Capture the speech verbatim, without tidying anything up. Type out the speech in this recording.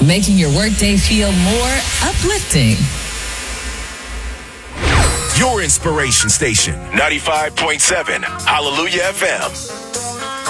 making your workday feel more uplifting. Your inspiration station, ninety-five point seven Hallelujah F M.